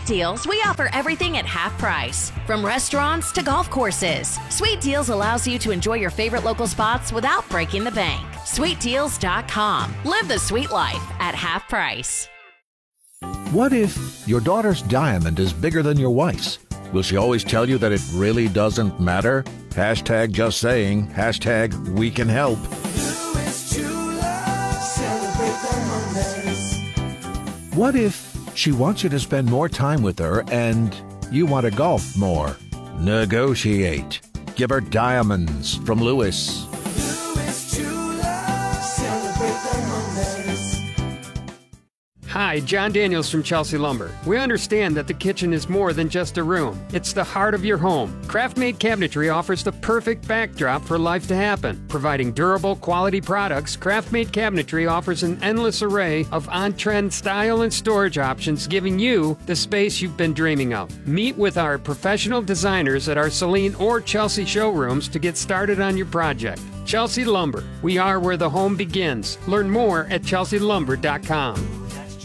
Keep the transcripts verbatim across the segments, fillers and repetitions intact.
Sweet Deals, we offer everything at half price. From restaurants to golf courses, Sweet Deals allows you to enjoy your favorite local spots without breaking the bank. sweet deals dot com. Live the sweet life at half price. What if your daughter's diamond is bigger than your wife's? Will she always tell you that it really doesn't matter? Hashtag just saying. Hashtag we can help. What if she wants you to spend more time with her and you want to golf more? Negotiate. Give her diamonds from Lewis. Hi, John Daniels from Chelsea Lumber. We understand that the kitchen is more than just a room. It's the heart of your home. Craft-made cabinetry offers the perfect backdrop for life to happen. Providing durable, quality products, Craft-made cabinetry offers an endless array of on-trend style and storage options, giving you the space you've been dreaming of. Meet with our professional designers at our Saline or Chelsea showrooms to get started on your project. Chelsea Lumber. We are where the home begins. Learn more at chelsea lumber dot com.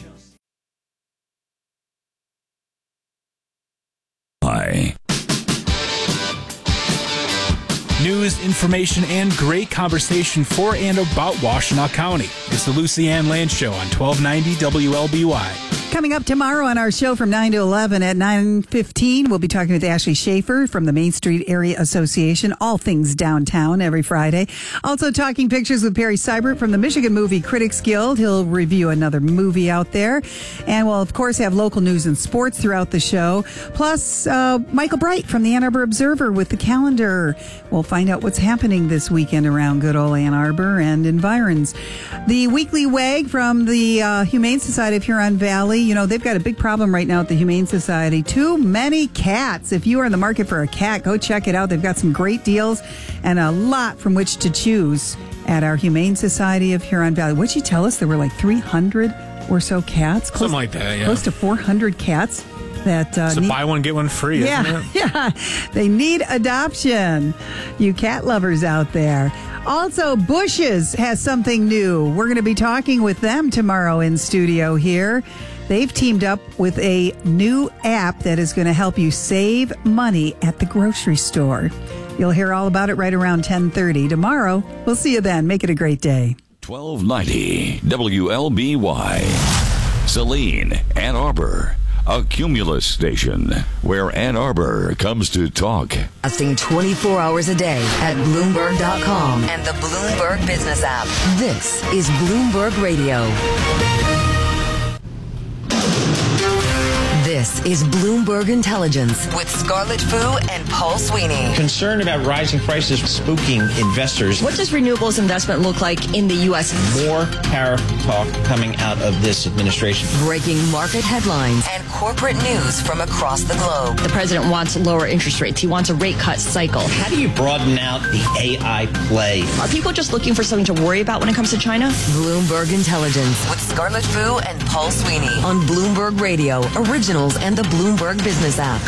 News, information, and great conversation for and about Washtenaw County. It's the Lucy Ann Land Show on twelve ninety W L B Y. Coming up tomorrow on our show from nine to eleven at nine fifteen, we'll be talking with Ashley Schaefer from the Main Street Area Association, all things downtown every Friday. Also talking pictures with Perry Seibert from the Michigan Movie Critics Guild. He'll review another movie out there. And we'll, of course, have local news and sports throughout the show. Plus, uh, Michael Bright from the Ann Arbor Observer with the calendar. We'll find out what's happening this weekend around good old Ann Arbor and environs. The Weekly Wag from the uh, Humane Society of Huron Valley. You know, they've got a big problem right now at the Humane Society. Too many cats. If you are in the market for a cat, go check it out. They've got some great deals and a lot from which to choose at our Humane Society of Huron Valley. What'd you tell us? There were like three hundred or so cats? Close, Something like that, yeah. Close to four hundred cats. That, uh, so need, buy one, get one free, yeah, isn't it? Yeah, they need adoption. You cat lovers out there. Also, Bush's has something new. We're going to be talking with them tomorrow in studio here. They've teamed up with a new app that is going to help you save money at the grocery store. You'll hear all about it right around ten thirty tomorrow. We'll see you then. Make it a great day. twelve ninety W L B Y. Saline, Ann Arbor. A Cumulus station where Ann Arbor comes to talk. Broadcasting twenty-four hours a day at Bloomberg dot com and the Bloomberg Business app. This is Bloomberg Radio. This is Bloomberg Intelligence with Scarlett Fu and Paul Sweeney. Concern about rising prices spooking investors. What does renewables investment look like in the U S? More tariff talk coming out of this administration. Breaking market headlines and corporate news from across the globe. The president wants lower interest rates. He wants a rate cut cycle. How do you broaden out the A I play? Are people just looking for something to worry about when it comes to China? Bloomberg Intelligence with Scarlett Fu and Paul Sweeney on Bloomberg Radio, Originals, and the Bloomberg Business app.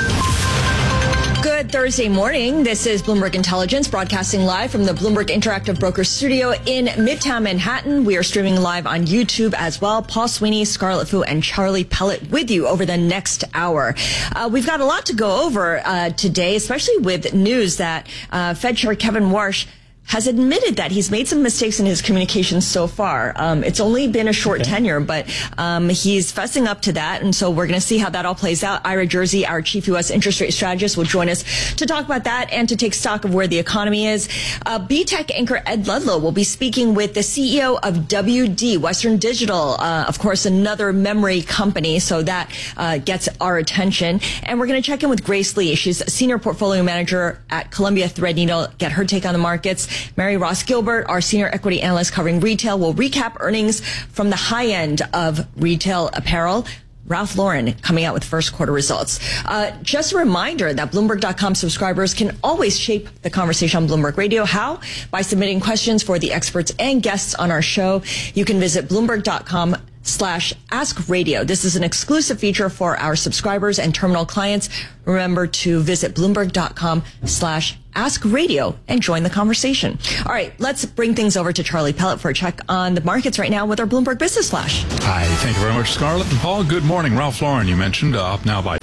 Good Thursday morning. This is Bloomberg Intelligence, broadcasting live from the Bloomberg Interactive Brokers studio in Midtown Manhattan. We are streaming live on YouTube as well. Paul Sweeney, Scarlett Fu, and Charlie Pellet with you over the next hour. Uh, we've got a lot to go over uh, today, especially with news that uh, Fed Chair Kevin Warsh has admitted that he's made some mistakes in his communications so far. Um, it's only been a short okay. tenure, but um, he's fessing up to that. And so we're going to see how that all plays out. Ira Jersey, our chief U S interest rate strategist, will join us to talk about that and to take stock of where the economy is. Uh, B Tech anchor Ed Ludlow will be speaking with the C E O of W D, Western Digital, uh, of course, another memory company. So that uh, gets our attention. And we're going to check in with Grace Lee. She's a senior portfolio manager at Columbia Threadneedle, get her take on the markets. Mary Ross Gilbert, our senior equity analyst covering retail, will recap earnings from the high end of retail apparel. Ralph Lauren coming out with first quarter results. Uh, just a reminder that Bloomberg dot com subscribers can always shape the conversation on Bloomberg Radio. How? By submitting questions for the experts and guests on our show. You can visit Bloomberg dot com slash ask radio. This is an exclusive feature for our subscribers and terminal clients. Remember to visit Bloomberg dot com slash ask radio and join the conversation. All right, let's bring things over to Charlie Pellet for a check on the markets right now with our Bloomberg Business Flash. Hi, thank you very much, Scarlett and Paul. Good morning. Ralph Lauren, you mentioned, uh, up now by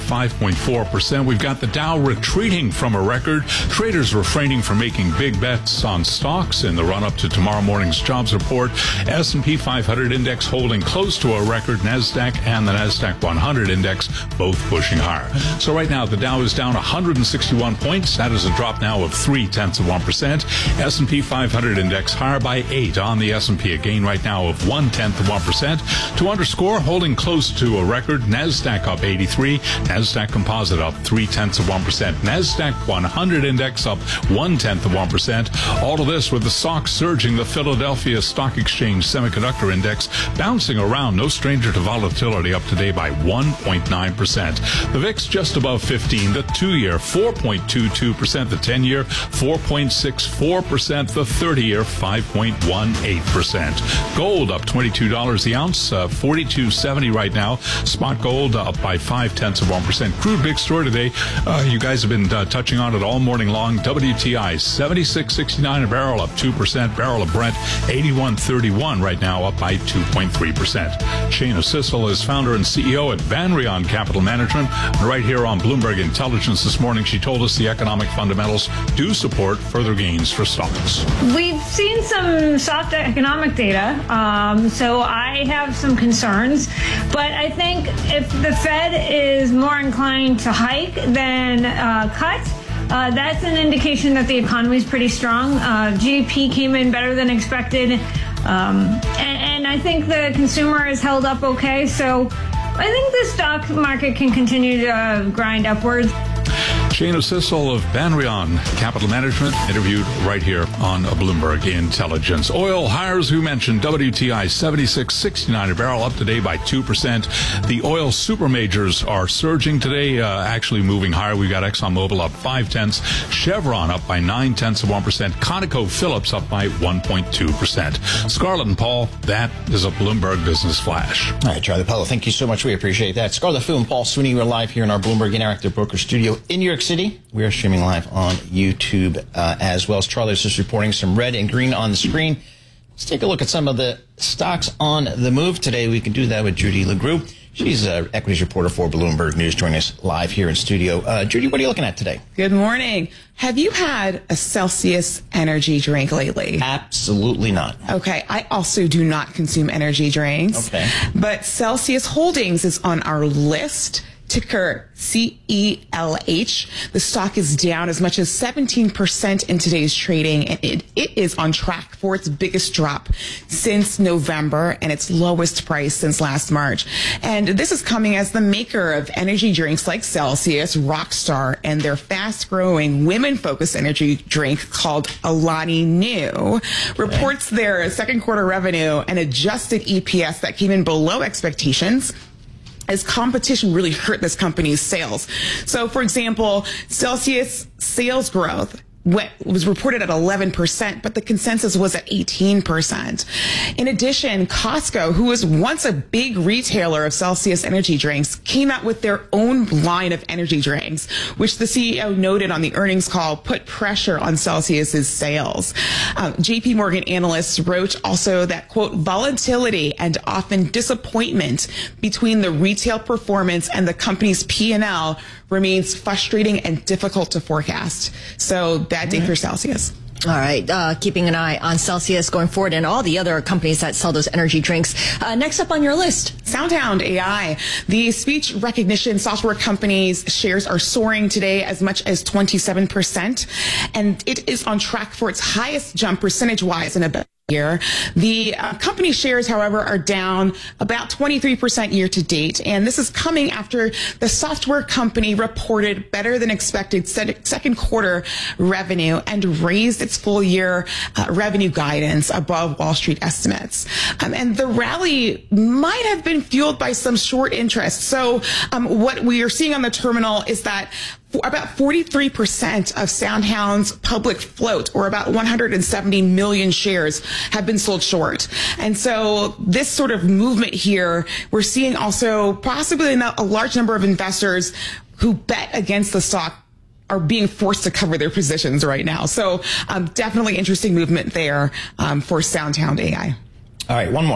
five point four percent. We've got the Dow retreating from a record. Traders refraining from making big bets on stocks in the run-up to tomorrow morning's jobs report. S and P five hundred index holding close to a record. NASDAQ and the NASDAQ one hundred index both pushing higher. So right now, the Dow is down one hundred sixty-one points. That is a drop now of three tenths of one percent. S and P five hundred index higher by eight on the S and P. A gain right now of one tenth of one percent. To underscore, holding close to a record. NASDAQ up eighty-three. NASDAQ Composite up three tenths of one percent. NASDAQ one hundred index up one tenth of one percent. All of this with the S O X surging. The Philadelphia Stock Exchange Semiconductor Index bouncing around. No stranger to volatility, up today by one point nine percent. The V I X just above fifteen. The two-year four point two two percent. The ten-year four point six four percent. The thirty-year five point one eight percent. Gold up twenty-two dollars the ounce, uh, forty-two seventy right now. Spot gold uh, up by five tenths of one percent. Crude big story today. Uh, you guys have been uh, touching on it all morning long. W T I seventy-six sixty-nine a barrel, up two percent. Barrel of Brent eighty-one thirty-one right now, up by two point three percent. Shana Sissel is founder and C E O at Banrion Capital Management. Right here on Bloomberg Intelligence this morning, she told us the economic fundamentals do support further gains for stocks. We've seen some soft economic data, um, so I have some concerns. But I think if the Fed is more inclined to hike than uh, cut, Uh, that's an indication that the economy is pretty strong. Uh, G D P came in better than expected. Um, and, and I think the consumer has held up okay. So I think the stock market can continue to uh, grind upwards. Shana Sissel of Banrion Capital Management, interviewed right here on Bloomberg Intelligence. Oil higher, we mentioned, W T I seventy-six sixty-nine a barrel, up today by two percent. The oil super majors are surging today, uh, actually moving higher. We've got ExxonMobil up five tenths, Chevron up by nine tenths of one percent, ConocoPhillips up by one point two percent. Scarlett and Paul, that is a Bloomberg Business Flash. All right, Charlie Pello, thank you so much. We appreciate that. Scarlett Fu and Paul Sweeney, we're live here in our Bloomberg Interactive Broker Studio in New York City. We are streaming live on YouTube uh, as well. As Charlie's just reporting some red and green on the screen. Let's take a look at some of the stocks on the move today. We can do that with Judy LeGroux. She's an equities reporter for Bloomberg News, joining us live here in studio. Uh, Judy, what are you looking at today? Good morning. Have you had a Celsius energy drink lately? Absolutely not. Okay. I also do not consume energy drinks. Okay. But Celsius Holdings is on our list. Ticker C E L H. The stock is down as much as seventeen percent in today's trading, and it, it is on track for its biggest drop since November and its lowest price since last March. And this is coming as the maker of energy drinks like Celsius, Rockstar, and their fast-growing women-focused energy drink called Alani Nu reports their second quarter revenue and adjusted E P S that came in below expectations, as competition really hurt this company's sales. So, for example, Celsius sales growth went, was reported at eleven percent, but the consensus was at eighteen percent. In addition, Costco, who was once a big retailer of Celsius energy drinks, came out with their own line of energy drinks, which the C E O noted on the earnings call put pressure on Celsius's sales. Um, J P Morgan analysts wrote also that, quote, volatility and often disappointment between the retail performance and the company's P and L remains frustrating and difficult to forecast. So bad day for Celsius. All right. Uh, keeping an eye on Celsius going forward and all the other companies that sell those energy drinks. Uh, next up on your list. SoundHound A I. The speech recognition software company's shares are soaring today as much as twenty-seven percent. And it is on track for its highest jump percentage-wise in about year. The uh, company shares, however, are down about twenty-three percent year to date. And this is coming after the software company reported better than expected second quarter revenue and raised its full year uh, revenue guidance above Wall Street estimates. Um, and the rally might have been fueled by some short interest. So um, what we are seeing on the terminal is that about forty-three percent of SoundHound's public float, or about one hundred seventy million shares, have been sold short. And so this sort of movement here, we're seeing also possibly a large number of investors who bet against the stock are being forced to cover their positions right now. So um, definitely interesting movement there um, for SoundHound A I. All right, one more.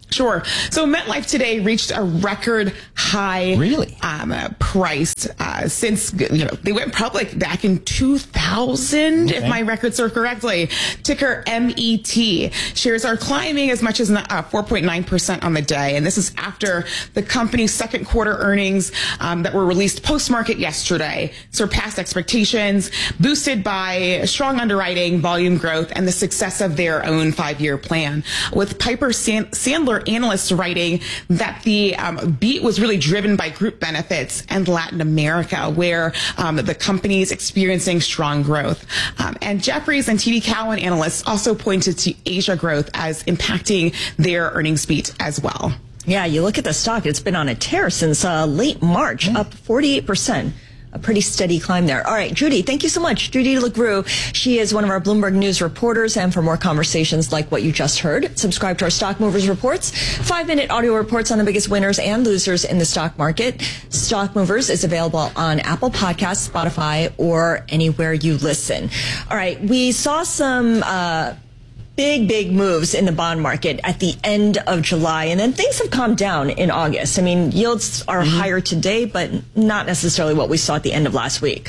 Sure. So MetLife today reached a record high really? um, uh, price uh, since, you know, they went public back in two thousand, okay. if my records are correctly. Ticker M E T. Shares are climbing as much as uh, four point nine percent on the day. And this is after the company's second quarter earnings um, that were released post-market yesterday surpassed expectations, boosted by strong underwriting, volume growth, and the success of their own five-year plan. With Piper San- Sandler analysts writing that the um, beat was really driven by group benefits and Latin America, where um, the company is experiencing strong growth. Um, and Jefferies and T D Cowen analysts also pointed to Asia growth as impacting their earnings beat as well. Yeah, you look at the stock, it's been on a tear since uh, late March, mm. up forty-eight percent. A pretty steady climb there. All right, Judy, thank you so much. Judy LaGrue, she is one of our Bloomberg News reporters, and for more conversations like what you just heard, subscribe to our Stock Movers Reports, five-minute audio reports on the biggest winners and losers in the stock market. Stock Movers is available on Apple Podcasts, Spotify, or anywhere you listen. All right, we saw some uh big, big moves in the bond market at the end of July, and then things have calmed down in August. I mean, yields are mm-hmm. higher today, but not necessarily what we saw at the end of last week.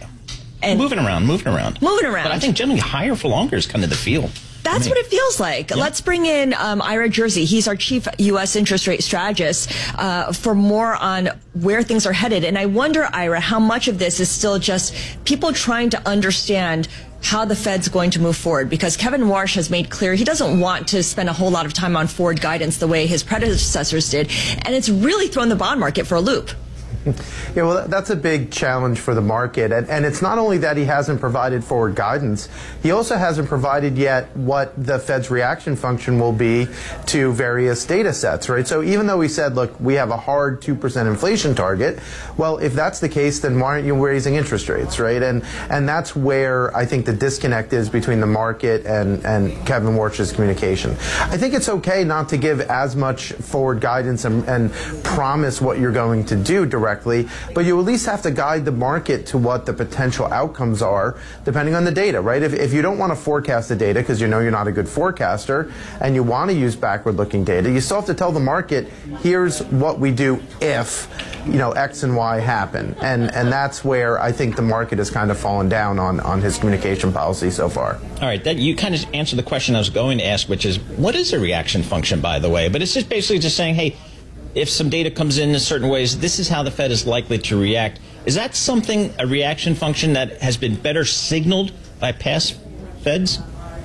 And moving around, moving around. Moving around. But I think generally higher for longer is kind of the feel. That's what it feels like. Yeah. Let's bring in um, Ira Jersey. He's our chief U S interest rate strategist uh, for more on where things are headed. And I wonder, Ira, how much of this is still just people trying to understand how the Fed's going to move forward, because Kevin Warsh has made clear he doesn't want to spend a whole lot of time on forward guidance the way his predecessors did, and it's really thrown the bond market for a loop. Yeah, well, that's a big challenge for the market. And, and it's not only that he hasn't provided forward guidance, he also hasn't provided yet what the Fed's reaction function will be to various data sets, right? So even though he said, look, we have a hard two percent inflation target, well, if that's the case, then why aren't you raising interest rates, right? And and that's where I think the disconnect is between the market and, and Kevin Warsh's communication. I think it's okay not to give as much forward guidance and, and promise what you're going to do directly, but you at least have to guide the market to what the potential outcomes are depending on the data, right? If, if you don't want to forecast the data because you know you're not a good forecaster and you want to use backward-looking data, you still have to tell the market, here's what we do if, you know, X and Y happen. And and that's where I think the market has kind of fallen down on, on his communication policy so far. All right, that you kind of answered the question I was going to ask, which is, what is a reaction function, by the way? But it's just basically just saying, hey, if some data comes in in certain ways, this is how the Fed is likely to react. Is that something, a reaction function that has been better signaled by past Feds?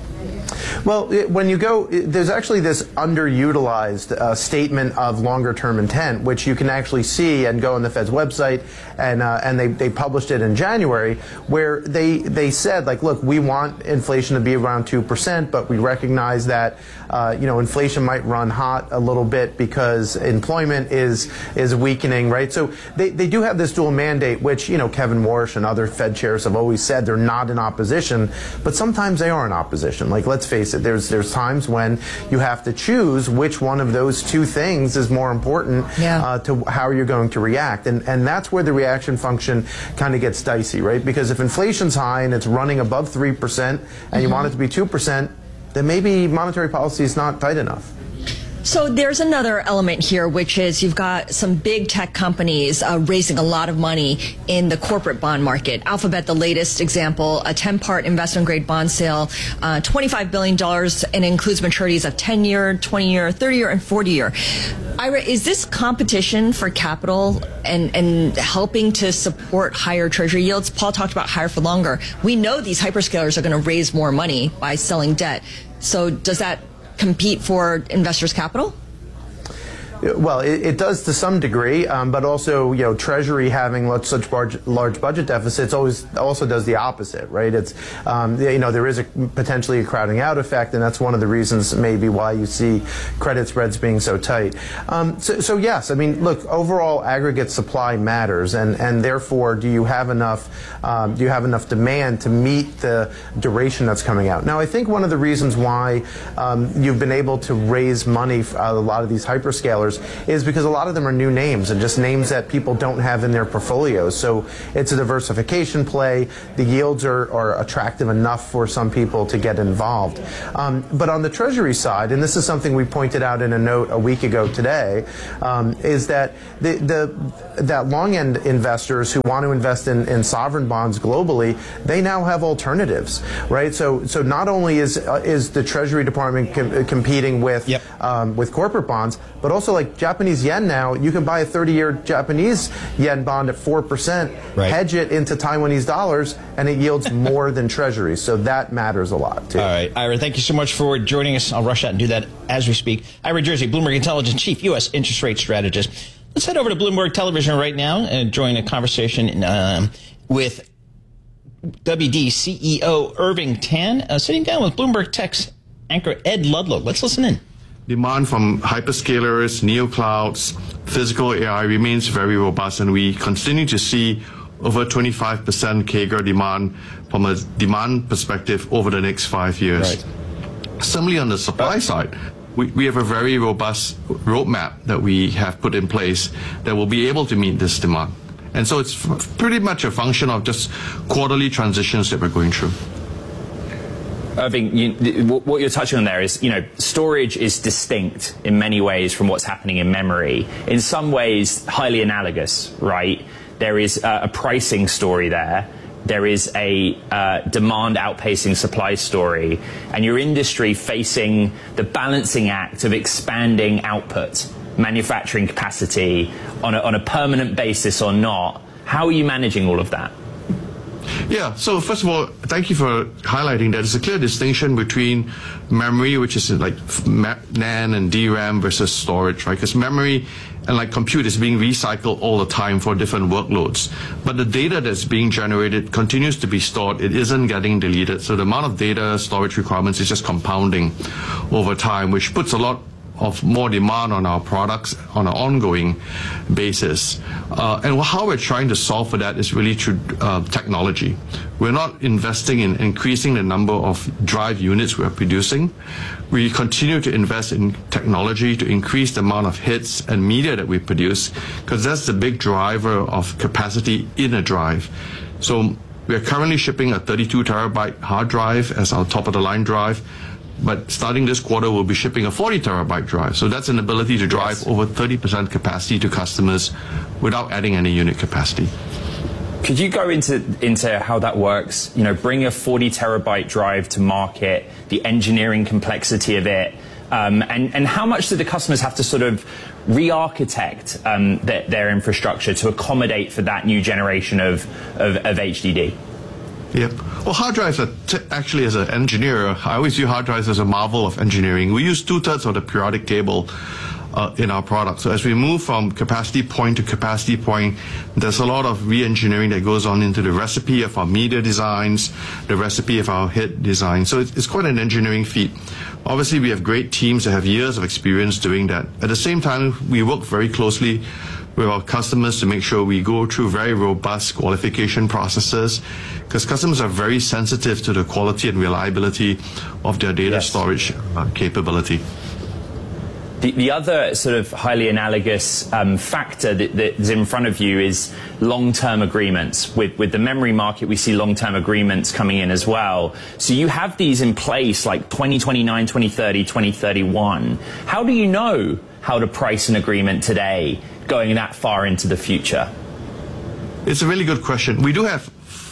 Well, when you go, there's actually this underutilized uh, statement of longer-term intent, which you can actually see and go on the Fed's website, and uh, and they, they published it in January, where they they said, like, look, we want inflation to be around two percent, but we recognize that uh, you know, inflation might run hot a little bit because employment is is weakening, right? So they, they do have this dual mandate, which, you know, Kevin Warsh and other Fed chairs have always said they're not in opposition, but sometimes they are in opposition. Like, let's face it, there's there's times when you have to choose which one of those two things is more important yeah. uh, to how you're going to react. And and that's where the reaction function kind of gets dicey, right? Because if inflation's high and it's running above three percent and mm-hmm. you want it to be two percent, then maybe monetary policy is not tight enough. So there's another element here, which is you've got some big tech companies uh, raising a lot of money in the corporate bond market. Alphabet, the latest example, a ten-part investment-grade bond sale, uh, twenty-five billion dollars, and includes maturities of ten-year, twenty-year, thirty-year, and forty-year. Ira, is this competition for capital and, and helping to support higher treasury yields? Paul talked about higher for longer. We know these hyperscalers are going to raise more money by selling debt. So does that compete for investors' capital? Well, it, it does to some degree, um, but also, you know, Treasury having such large, large budget deficits always also does the opposite, right? It's, um, you know, there is a, potentially a crowding out effect, and that's one of the reasons maybe why you see credit spreads being so tight. Um, so, so yes, I mean, look, overall aggregate supply matters, and, and therefore, do you have enough, um, do you have enough demand to meet the duration that's coming out? Now, I think one of the reasons why um, you've been able to raise money, uh, a lot of these hyperscalers customers is because a lot of them are new names and just names that people don't have in their portfolios. So it's a diversification play. The yields are, are attractive enough for some people to get involved. Um, but on the Treasury side, and this is something we pointed out in a note a week ago today, um, is that the, the that long end investors who want to invest in, in sovereign bonds globally, they now have alternatives, right? So so not only is uh, is the Treasury Department com competing with yep. um, with corporate bonds, but also like Japanese yen now, you can buy a thirty year Japanese yen bond at four percent, right. hedge it into Taiwanese dollars, and it yields more than Treasuries. So that matters a lot too. All right, Ira, thank you so much for joining us. I'll rush out and do that as we speak. Ira Jersey, Bloomberg Intelligence Chief U S Interest Rate Strategist. Let's head over to Bloomberg Television right now and join a conversation um, with W D C E O Irving Tan, uh, sitting down with Bloomberg Tech's anchor Ed Ludlow. Let's listen in. Demand from hyperscalers, neoclouds, physical A I remains very robust, and we continue to see over twenty-five percent C A G R demand from a demand perspective over the next five years. Right. Similarly, on the supply side, we, we have a very robust roadmap that we have put in place that will be able to meet this demand. And so it's pretty much a function of just quarterly transitions that we're going through. Irving, you, what you're touching on there is, you know, storage is distinct in many ways from what's happening in memory. In some ways, highly analogous, right? There is a, a pricing story there. There is a uh, demand outpacing supply story, and your industry facing the balancing act of expanding output, manufacturing capacity on a, on a permanent basis or not. How are you managing all of that? Yeah, so first of all, thank you for highlighting that. There's a clear distinction between memory, which is like N A N and D RAM, versus storage, right? Because memory and like compute is being recycled all the time for different workloads. But the data that's being generated continues to be stored. It isn't getting deleted. So the amount of data storage requirements is just compounding over time, which puts a lot of more demand on our products on an ongoing basis. Uh, and how we're trying to solve for that is really through uh, technology. We're not investing in increasing the number of drive units we're producing. We continue to invest in technology to increase the amount of hits and media that we produce, because that's the big driver of capacity in a drive. So we're currently shipping a thirty-two terabyte hard drive as our top of the line drive. But starting this quarter, we'll be shipping a forty terabyte drive. So that's an ability to drive yes. over thirty percent capacity to customers without adding any unit capacity. Could you go into into how that works? You know, bring a forty terabyte drive to market, the engineering complexity of it, um, and, and how much do the customers have to sort of re-architect um, their, their infrastructure to accommodate for that new generation of, of, of H D D? Yep. Well, hard drives are t actually, as an engineer, I always view hard drives as a marvel of engineering. We use two-thirds of the periodic table uh, in our product. So as we move from capacity point to capacity point, there's a lot of re-engineering that goes on into the recipe of our media designs, the recipe of our hit design. So it's, it's quite an engineering feat. Obviously, we have great teams that have years of experience doing that. At the same time, we work very closely with our customers to make sure we go through very robust qualification processes, because customers are very sensitive to the quality and reliability of their data yes. storage uh, capability. The, the other sort of highly analogous um, factor that, that is in front of you is long-term agreements. With, with the memory market, we see long-term agreements coming in as well. So you have these in place like twenty twenty-nine, twenty thirty, twenty thirty-one. How do you know how to price an agreement today going that far into the future? It's a really good question. We do have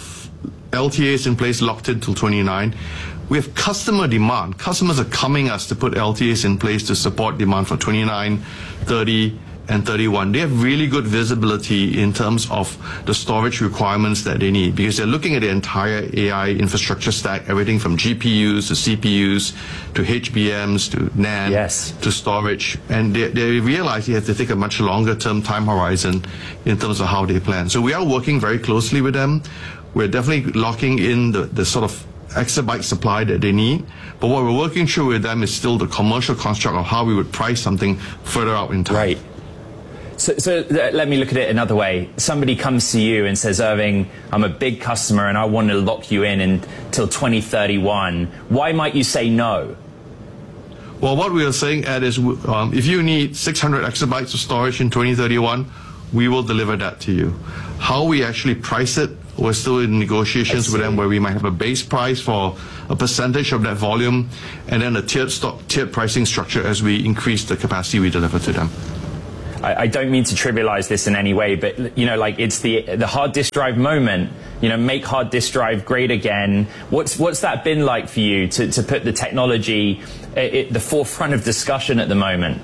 L T As in place locked in till twenty-nine. We have customer demand. Customers are coming us to put L T As in place to support demand for twenty-nine, thirty, and thirty-one. They have really good visibility in terms of the storage requirements that they need, because they're looking at the entire A I infrastructure stack, everything from G P Us to C P Us to H B Ms to N A N yes. to storage. And they, they realize they have to take a much longer term time horizon in terms of how they plan. So we are working very closely with them. We're definitely locking in the, the sort of exabyte supply that they need. But what we're working through with them is still the commercial construct of how we would price something further out in time. Right. So, so let me look at it another way. Somebody comes to you and says, Irving, I'm a big customer and I want to lock you in until twenty thirty-one. Why might you say no? Well, what we are saying, Ed, is um, if you need six hundred exabytes of storage in twenty thirty-one, we will deliver that to you. How we actually price it, we're still in negotiations with them where we might have a base price for a percentage of that volume and then a tiered, stock, tiered pricing structure as we increase the capacity we deliver to them. I, I don't mean to trivialize this in any way, but, you know, like it's the the hard disk drive moment, you know, make hard disk drive great again. What's what's that been like for you to, to put the technology at the forefront of discussion at the moment?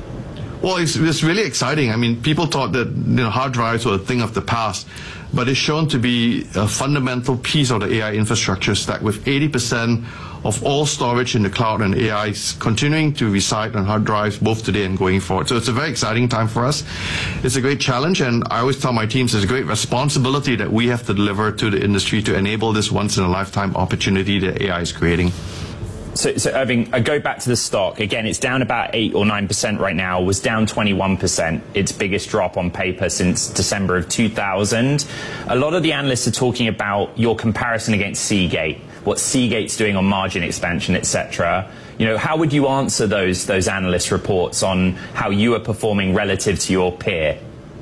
Well, it's, it's really exciting. I mean, people thought that, you know, hard drives were a thing of the past, but it's shown to be a fundamental piece of the A I infrastructure stack, with eighty percent of all storage in the cloud and A I continuing to reside on hard drives both today and going forward. So it's a very exciting time for us. It's a great challenge, and I always tell my teams it's a great responsibility that we have to deliver to the industry to enable this once-in-a-lifetime opportunity that A I is creating. So, so Irving, I go back to the stock. Again, it's down about eight or nine percent right now. It was down twenty-one percent, its biggest drop on paper since December of two thousand. A lot of the analysts are talking about your comparison against Seagate, what Seagate's doing on margin expansion, et cetera. You know, how would you answer those those analyst reports on how you are performing relative to your peer?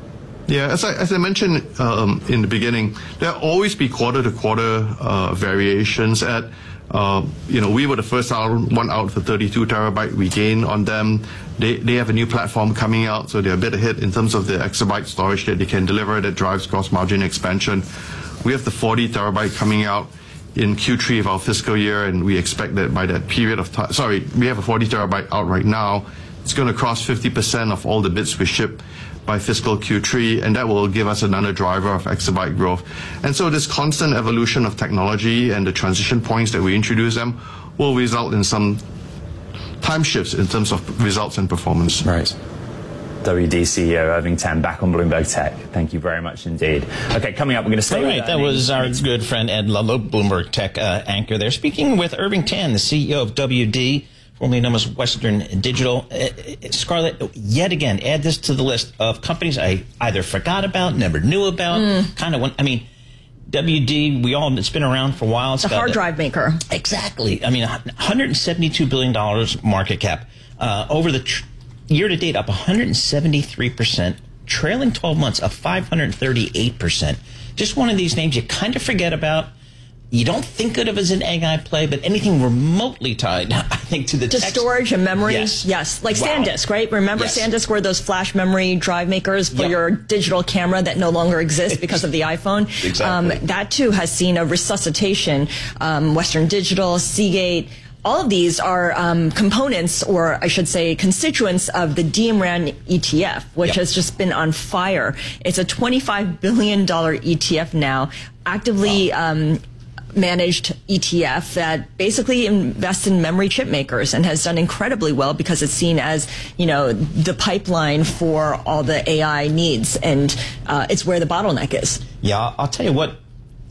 Yeah, as I, as I mentioned um, in the beginning, there'll always be quarter-to-quarter uh, variations at Uh, you know, we were the first out, one out for thirty-two terabyte. We gained on them. They they have a new platform coming out, so they're a bit ahead in terms of the exabyte storage that they can deliver that drives gross margin expansion. We have the forty terabyte coming out in Q three of our fiscal year, and we expect that by that period of time, sorry, we have a forty terabyte out right now. It's going to cross fifty percent of all the bits we ship by fiscal Q three, and that will give us another driver of exabyte growth. And so this constant evolution of technology and the transition points that we introduce them will result in some time shifts in terms of results and performance. Right. W D C E O Irving Tan back on Bloomberg Tech. Thank you very much indeed. Okay, coming up, we're going to stay All with right, that was our good friend Ed Ludlow, Bloomberg Tech uh, anchor there, speaking with Irving Tan, the C E O of W D, formerly known as Western Digital. Uh, Scarlett, yet again, add this to the list of companies I either forgot about, never knew about, mm. kind of, I mean, W D, we all, it's been around for a while. It's a hard drive maker. Exactly. I mean, one hundred seventy-two billion dollars market cap. Uh, over the tr- year to date, up one hundred seventy-three percent. Trailing twelve months, up five hundred thirty-eight percent. Just one of these names you kind of forget about. You don't think of it as an A I play, but anything remotely tied, I think, to the to text. storage and memory. Yes, yes. Like wow. SanDisk, right? Remember yes. SanDisk were those flash memory drive makers for yep. your digital camera that no longer exists because of the iPhone. Exactly. Um, that too has seen a resuscitation. Um, Western Digital, Seagate. All of these are um, components, or I should say constituents, of the D M R A N E T F, which yep. has just been on fire. It's a twenty-five billion dollars E T F now, actively wow. um, managed E T F that basically invests in memory chip makers and has done incredibly well because it's seen as, you know, the pipeline for all the A I needs, and uh, it's where the bottleneck is. Yeah, I'll tell you what,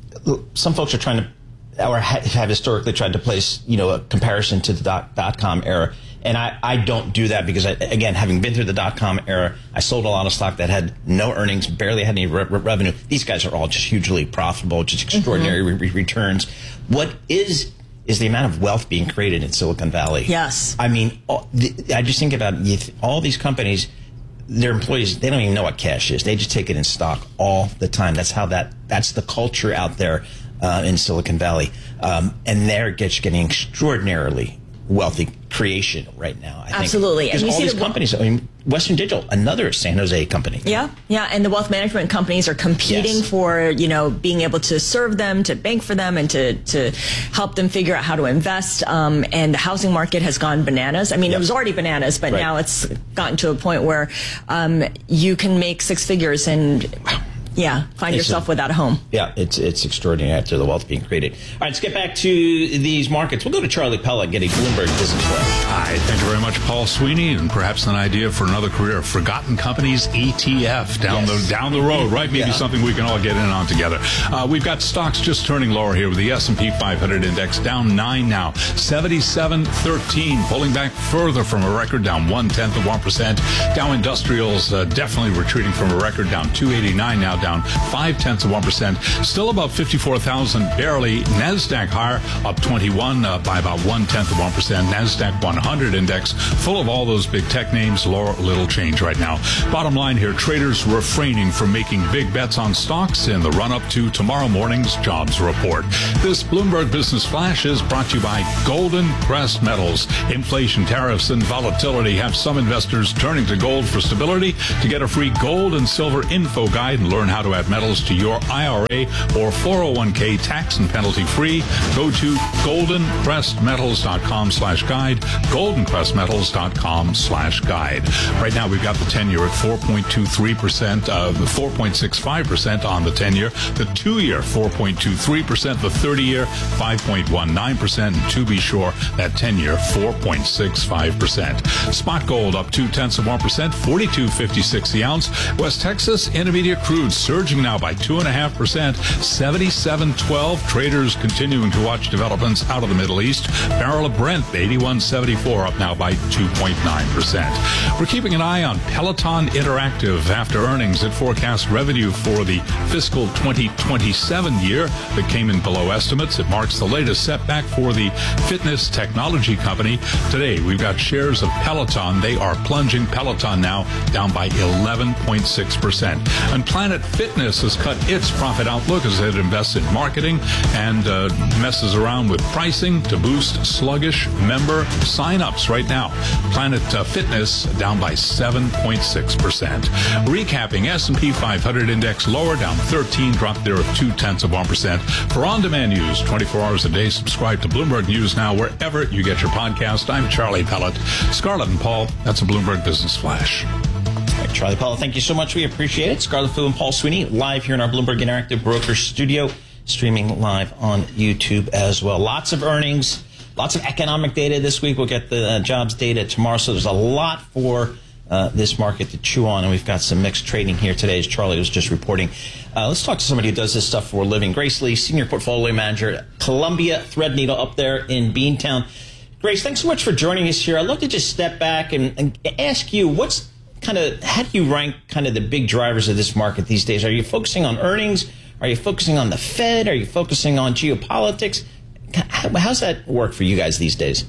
some folks are trying to, or have historically tried to place, you know, a comparison to the dot, dot-com era. And I, I don't do that because, I, again, having been through the dot-com era, I sold a lot of stock that had no earnings, barely had any re- re- revenue. These guys are all just hugely profitable, just extraordinary mm-hmm. re- returns. What is is the amount of wealth being created in Silicon Valley? Yes. I mean, all, the, I just think about it, all these companies, their employees, they don't even know what cash is. They just take it in stock all the time. That's how that, that's the culture out there uh, in Silicon Valley. Um, and they're just getting extraordinarily wealthy creation right now. I Absolutely. Think. Because and you all see these the, companies, I mean, Western Digital, another San Jose company. Yeah, yeah, and the wealth management companies are competing yes. for, you know, being able to serve them, to bank for them, and to, to help them figure out how to invest. Um, and the housing market has gone bananas. I mean, yep. it was already bananas, but right. now it's gotten to a point where um, you can make six figures and... Yeah, find it's yourself a, without a home. Yeah, it's it's extraordinary after the wealth being created. All right, let's get back to these markets. We'll go to Charlie Pella and get a Bloomberg Business Flash. Hi, thank you very much, Paul Sweeney, and perhaps an idea for another career, Forgotten Companies E T F down yes. the down the road, right? Maybe yeah. something we can all get in on together. Uh, we've got stocks just turning lower here with the S and P five hundred index down nine now, seventy-seven thirteen, pulling back further from a record, down one tenth of one percent. Dow Industrials uh, definitely retreating from a record, down two eighty-nine now, down down five tenths of one percent. Still about fifty-four thousand, barely. NASDAQ higher, up twenty-one uh, by about one tenth of one percent. NASDAQ one hundred index, full of all those big tech names, lower, little change right now. Bottom line here, traders refraining from making big bets on stocks in the run-up to tomorrow morning's jobs report. This Bloomberg Business Flash is brought to you by Golden Crest Metals. Inflation, tariffs, and volatility have some investors turning to gold for stability. To get a free gold and silver info guide and learn how to add metals to your I R A or four oh one k tax and penalty free, go to golden crest metals dot com slash guide, golden crest metals dot com slash guide. Right now we've got the ten-year at four point two three percent, uh, four point six five percent on the ten-year, the two-year four point two three percent, the thirty-year five point one nine percent, and to be sure, that ten-year four point six five percent. Spot gold up two tenths of one percent, forty-two fifty-six the ounce. West Texas Intermediate crude surging now by two and a half percent, seventy-seven twelve. Traders continuing to watch developments out of the Middle East. Barrel of Brent eighty-one seventy-four up now by two point nine percent. We're keeping an eye on Peloton Interactive. After earnings, it forecasts revenue for the fiscal twenty twenty-seven year that came in below estimates. It marks the latest setback for the fitness technology company. Today, we've got shares of Peloton. They are plunging. Peloton now down by eleven point six percent. And Planet Fitness has cut its profit outlook as it invests in marketing and uh, messes around with pricing to boost sluggish member sign-ups right now. Planet uh, Fitness down by seven point six percent. Recapping, S and P five hundred index lower, down thirteen, dropped there of two tenths of one percent. For on-demand news, twenty-four hours a day, subscribe to Bloomberg News Now wherever you get your podcast. I'm Charlie Pellet. Scarlett and Paul, that's a Bloomberg Business Flash. All right, Charlie Pellet, thank you so much. We appreciate it. Scarlett Fu and Paul Sweeney live here in our Bloomberg Interactive Broker Studio, streaming live on YouTube as well. Lots of earnings, lots of economic data this week. We'll get the uh, jobs data tomorrow, so there's a lot for uh, this market to chew on, and we've got some mixed trading here today, as Charlie was just reporting. Uh, let's talk to somebody who does this stuff for a living. Grace Lee, Senior Portfolio Manager at Columbia Threadneedle up there in Beantown. Grace, thanks so much for joining us here. I'd love to just step back and, and ask you, what's kind of, how do you rank kind of the big drivers of this market these days? Are you focusing on earnings? Are you focusing on the Fed? Are you focusing on geopolitics? How, how's that work for you guys these days?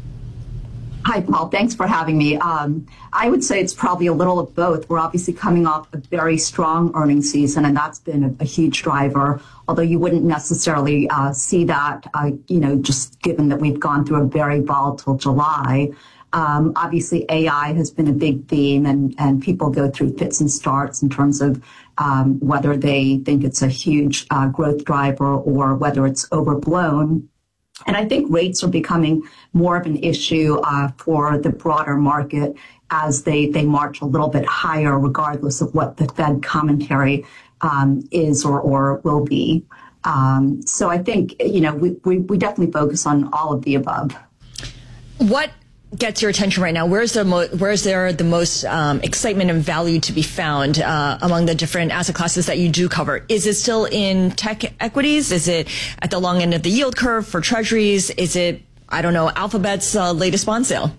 Hi, Paul. Thanks for having me. Um, I would say it's probably a little of both. We're obviously coming off a very strong earnings season, and that's been a, a huge driver, although you wouldn't necessarily uh, see that, uh, you know, just given that we've gone through a very volatile July. Um, obviously, A I has been a big theme, and, and people go through fits and starts in terms of um, whether they think it's a huge uh, growth driver or whether it's overblown. And I think rates are becoming more of an issue uh, for the broader market as they, they march a little bit higher, regardless of what the Fed commentary um, is or, or will be. Um, so I think, you know, we, we, we definitely focus on all of the above. What gets your attention right now? Where's the mo- where's there the most um, excitement and value to be found uh, among the different asset classes that you do cover? Is it still in tech equities? Is it at the long end of the yield curve for treasuries? Is it, I don't know, Alphabet's uh, latest bond sale?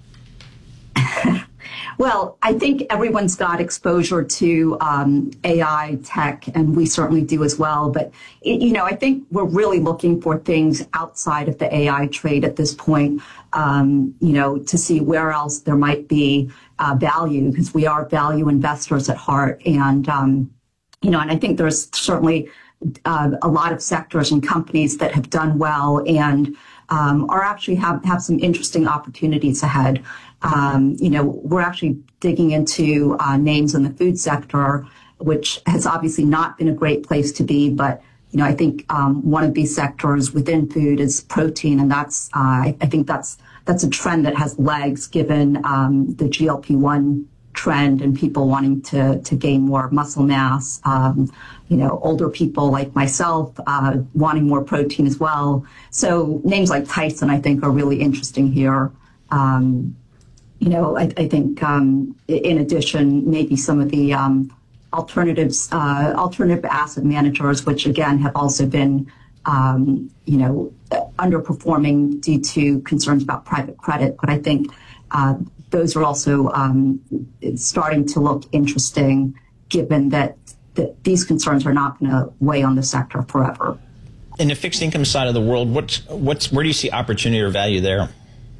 Well, I think everyone's got exposure to um, A I tech, and we certainly do as well. But, it, you know, I think we're really looking for things outside of the A I trade at this point, um, you know, to see where else there might be uh, value, because we are value investors at heart. And, um, you know, and I think there's certainly uh, a lot of sectors and companies that have done well and um, are actually have, have some interesting opportunities ahead. Um, you know, we're actually digging into uh, names in the food sector, which has obviously not been a great place to be. But, you know, I think um, one of these sectors within food is protein. And that's, uh, I, I think that's that's a trend that has legs given um, the G L P one trend and people wanting to, to gain more muscle mass. Um, you know, older people like myself uh, wanting more protein as well. So names like Tyson, I think, are really interesting here. Um, You know, I, I think um, in addition, maybe some of the um, alternatives, uh, alternative asset managers, which again have also been, um, you know, underperforming due to concerns about private credit. But I think uh, those are also um, starting to look interesting, given that that these concerns are not going to weigh on the sector forever. In the fixed income side of the world, what's, what's, where do you see opportunity or value there?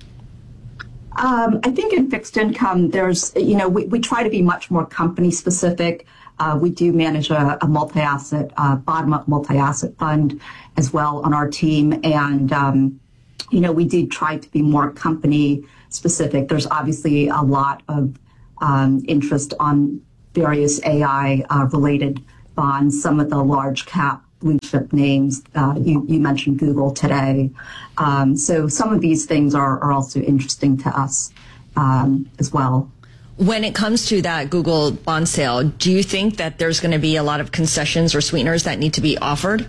Um, I think in fixed income, there's, you know, we, we try to be much more company specific. Uh, we do manage a, a multi-asset, uh, bottom-up multi-asset fund as well on our team. And, um, you know, we did try to be more company specific. There's obviously a lot of um, interest on various A I uh, related bonds, some of the large cap blue chip names. Uh, you, you mentioned Google today. Um, so some of these things are, are also interesting to us um, as well. When it comes to that Google bond sale, do you think that there's going to be a lot of concessions or sweeteners that need to be offered?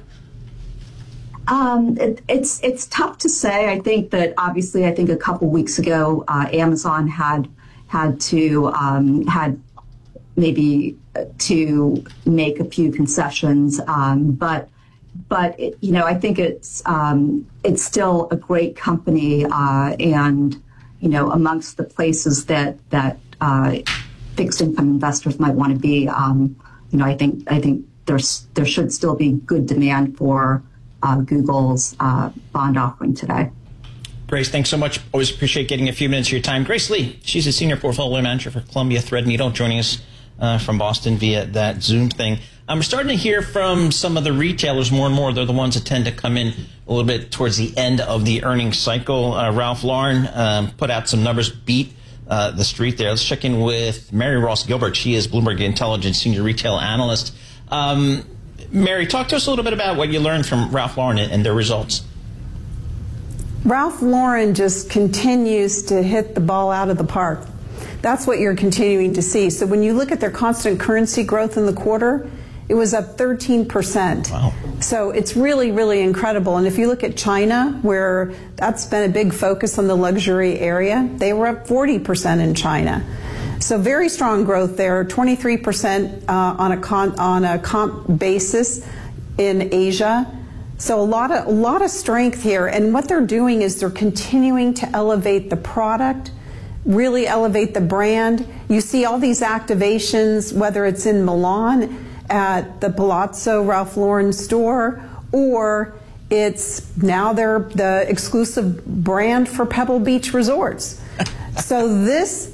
Um, it, it's it's tough to say. I think that obviously, I think a couple weeks ago, uh, Amazon had had to um, had maybe to make a few concessions, um, but but it, you know, I think it's um, it's still a great company, uh, and you know, amongst the places that that uh, fixed income investors might want to be, um, you know, I think I think there's there should still be good demand for uh, Google's uh, bond offering today. Grace, thanks so much. Always appreciate getting a few minutes of your time. Grace Lee, she's a senior portfolio manager for Columbia Threadneedle, joining us uh, from Boston via that Zoom thing. I'm um, starting to hear from some of the retailers more and more. They're the ones that tend to come in a little bit towards the end of the earnings cycle. Uh, Ralph Lauren um, put out some numbers, beat uh, the street there. Let's check in with Mary Ross Gilbert. She is Bloomberg Intelligence senior retail analyst. Um, Mary, talk to us a little bit about what you learned from Ralph Lauren and their results. Ralph Lauren just continues to hit the ball out of the park. That's what you're continuing to see. So when you look at their constant currency growth in the quarter, it was up thirteen percent. Wow. So it's really, really incredible. And if you look at China, where that's been a big focus on the luxury area, they were up forty percent in China. So very strong growth there, twenty-three percent uh, on a con on a comp basis in Asia. So a lot of a lot of strength here, and what they're doing is they're continuing to elevate the product, really elevate the brand. You see all these activations, whether it's in Milan at the Palazzo Ralph Lauren store, or it's now they're the exclusive brand for Pebble Beach Resorts. So this.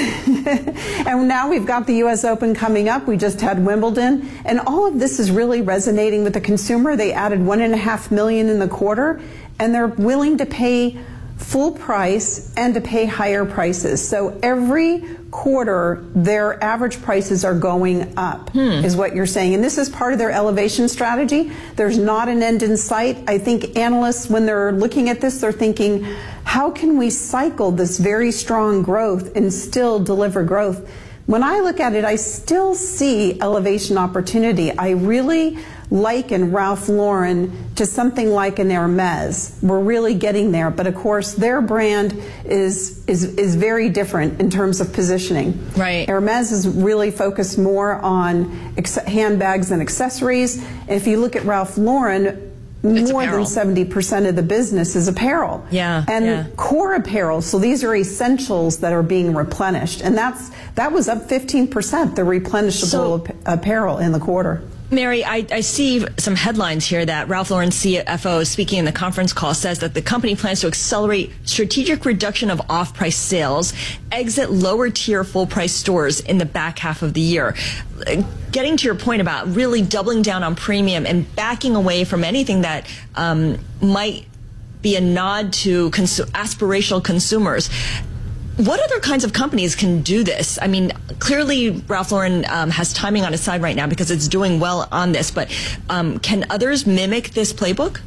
And now we've got the U S Open coming up. We just had Wimbledon. And all of this is really resonating with the consumer. They added one and a half million in the quarter, and they're willing to pay full price and to pay higher prices. So every quarter, their average prices are going up, hmm. is what you're saying. And this is part of their elevation strategy. There's not an end in sight. I think analysts, when they're looking at this, they're thinking, how can we cycle this very strong growth and still deliver growth? When I look at it, I still see elevation opportunity. I really liken Ralph Lauren to something like an Hermes. We're really getting there, but of course their brand is is is very different in terms of positioning. Right. Hermes is really focused more on handbags and accessories. And if you look at Ralph Lauren, It's more apparel. Than seventy percent of the business is apparel. Yeah. And yeah. core apparel. So these are essentials that are being replenished. And that's that was up fifteen percent, the replenishable So, apparel in the quarter. Mary, I, I see some headlines here that Ralph Lauren C F O, speaking in the conference call, says that the company plans to accelerate strategic reduction of off-price sales, exit lower-tier full-price stores in the back half of the year. Getting to your point about really doubling down on premium and backing away from anything that um, might be a nod to cons- aspirational consumers. What other kinds of companies can do this? I mean, clearly Ralph Lauren um, has timing on its side right now because it's doing well on this, but um, can others mimic this playbook?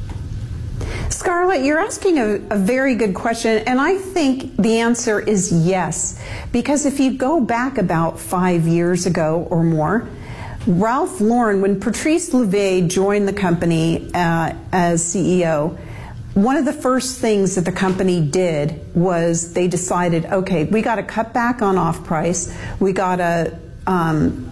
Scarlett, you're asking a, a very good question, and I think the answer is yes. Because if you go back about five years ago or more, Ralph Lauren, when Patrice Louvet joined the company uh, as C E O, one of the first things that the company did was they decided, okay, we got to cut back on off-price. We got to um,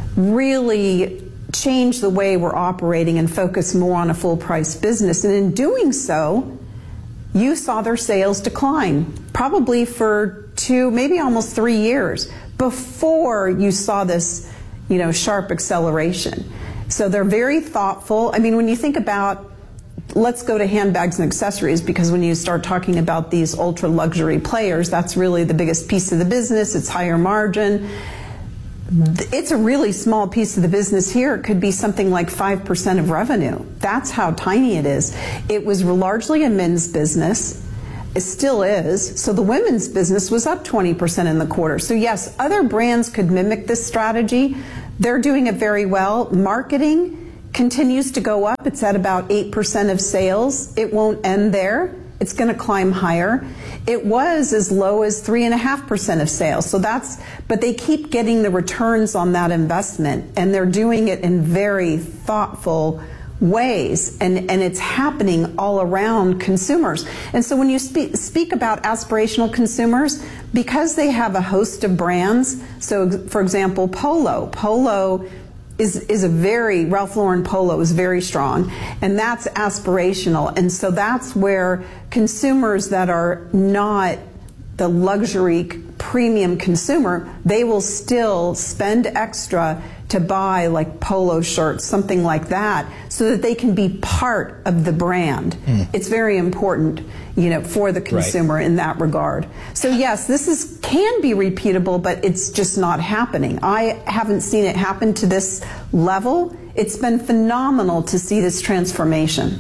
really change the way we're operating and focus more on a full-price business. And in doing so, you saw their sales decline, probably for two, maybe almost three years, before you saw this you know, sharp acceleration. So they're very thoughtful. I mean, when you think about, let's go to handbags and accessories, because when you start talking about these ultra luxury players, that's really the biggest piece of the business. It's higher margin. It's a really small piece of the business here. It could be something like five percent of revenue. That's how tiny it is. It was largely a men's business. It still is. So the women's business was up twenty percent in the quarter. So yes, other brands could mimic this strategy. They're doing it very well. Marketing continues to go up. It's at about eight percent of sales. It won't end there. It's going to climb higher. It was as low as three point five percent of sales. So that's, but they keep getting the returns on that investment, and they're doing it in very thoughtful ways, and, and it's happening all around consumers. And so when you speak, speak about aspirational consumers, because they have a host of brands, so for example, Polo, Polo is, is a very, Ralph Lauren Polo is very strong, and that's aspirational. And so that's where consumers that are not the luxury premium consumer, they will still spend extra to buy like polo shirts, something like that, so that they can be part of the brand. Mm. It's very important, you know, for the consumer right. in that regard. So yes, this is can be repeatable, but it's just not happening. I haven't seen it happen to this level. It's been phenomenal to see this transformation.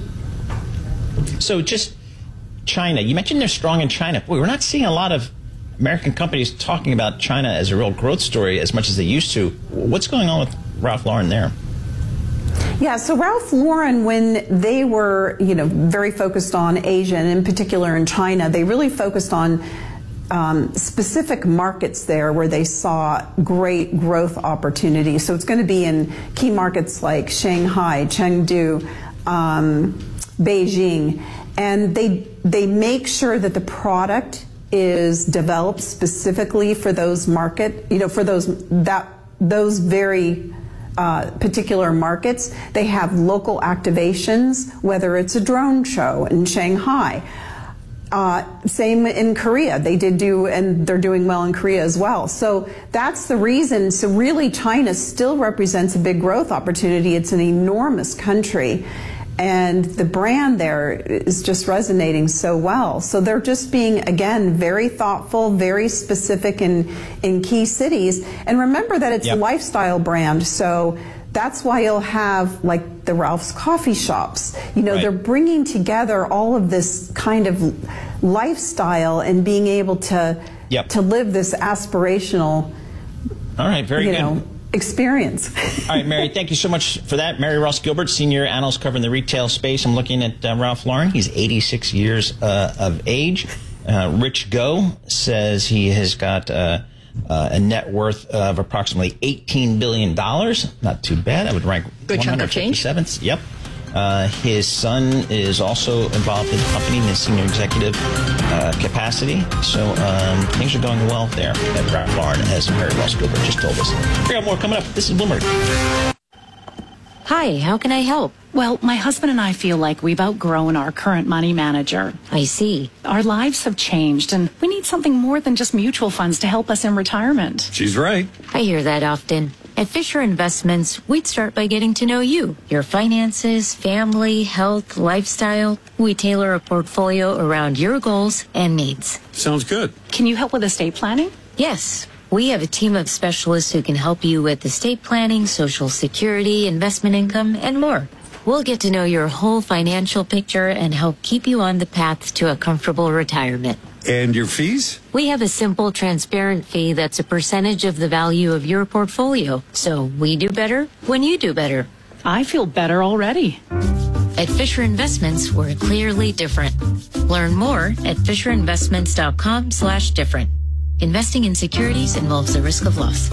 So just China, you mentioned they're strong in China. Boy, we're not seeing a lot of American companies talking about China as a real growth story as much as they used to. What's going on with Ralph Lauren there? Yeah, so Ralph Lauren, when they were, you know, very focused on Asia, and in particular in China, they really focused on um, specific markets there where they saw great growth opportunities. So it's going to be in key markets like Shanghai, Chengdu, um, Beijing, and they they make sure that the product is developed specifically for those market, you know, for those that those very uh, particular markets. They have local activations, whether it's a drone show in Shanghai. Uh, same in Korea. They did do, and they're doing well in Korea as well. So that's the reason. So really, China still represents a big growth opportunity. It's an enormous country. And the brand there is just resonating so well. So they're just being, again, very thoughtful, very specific in, in key cities. And remember that it's yep. a lifestyle brand. So that's why you'll have like the Ralph's coffee shops. You know, right. they're bringing together all of this kind of lifestyle and being able to, yep. to live this aspirational, all right, very you good. know, experience. All right, Mary, thank you so much for that. Mary Ross Gilbert, senior analyst covering the retail space. I'm looking at uh, Ralph Lauren. He's eighty-six years uh, of age. Uh, Rich Go says he has got uh, uh, a net worth of approximately eighteen billion dollars. Not too bad. I would rank good chunk of change. seventh. Yep. Uh, his son is also involved in the company in the senior executive uh, capacity. So um, things are going well there at Ralph Lauren, as Mary Ross Gilbert just told us. We got more coming up. This is Bloomberg. Hi, how can I help? Well, my husband and I feel like we've outgrown our current money manager. I see. Our lives have changed, and we need something more than just mutual funds to help us in retirement. She's right. I hear that often. At Fisher Investments, we'd start by getting to know you, your finances, family, health, lifestyle. We tailor a portfolio around your goals and needs. Sounds good. Can you help with estate planning? Yes. We have a team of specialists who can help you with estate planning, Social Security, investment income, and more. We'll get to know your whole financial picture and help keep you on the path to a comfortable retirement. And your fees? We have a simple, transparent fee that's a percentage of the value of your portfolio. So we do better when you do better. I feel better already. At Fisher Investments, we're clearly different. Learn more at FisherInvestments.com slash different. Investing in securities involves the risk of loss.